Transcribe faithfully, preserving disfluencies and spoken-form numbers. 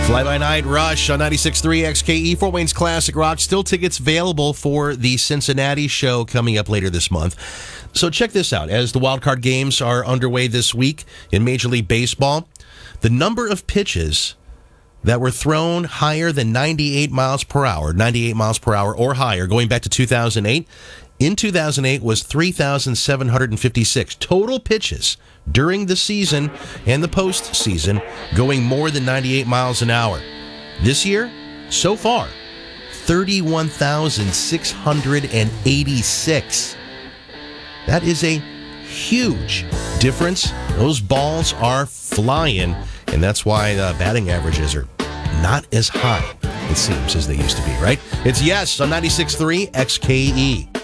Fly-by-night rush on ninety-six point three X K E, Fort Wayne's Classic Rock. Still tickets available for the Cincinnati show coming up later this month. So check this out. As the wildcard games are underway this week in Major League Baseball, the number of pitches that were thrown higher than ninety-eight miles per hour, ninety-eight miles per hour or higher, going back to two thousand eight, in two thousand eight was three thousand seven hundred fifty-six total pitches during the season and the postseason going more than ninety-eight miles an hour. This year, so far, thirty-one thousand six hundred eighty-six. That is a huge difference. Those balls are flying, and that's why uh, batting averages are not as high, it seems, as they used to be, right? It's Yes on ninety-six point three X K E.